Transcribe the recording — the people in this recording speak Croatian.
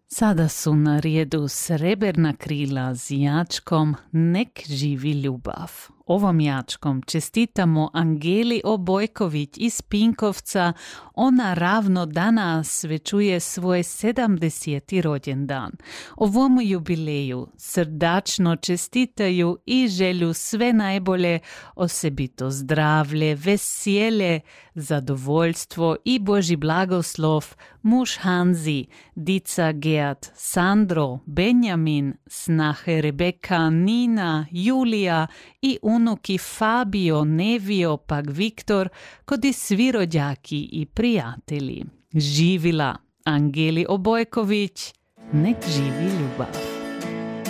Sada su na redu Srebrna krila s jačkom Nek živi ljubav. Ovom jačkom čestitamo Angeli Obojković iz Pinkovca. Ona ravno danas svečuje svoj 70. rođendan. Ovom jubileju srdačno čestitaju i želju sve najbolje, osobito zdravlje, veselje, zadovoljstvo i Božji blagoslov muž Hanzi, dica Gerd, Sandro, Benjamin, snahe Rebeka, Nina, Julija i unuki Fabio, Nevio, pak Viktor, kod i svi rođaki i prijatelji. Živila Angeli Obojković, nek živi ljubav.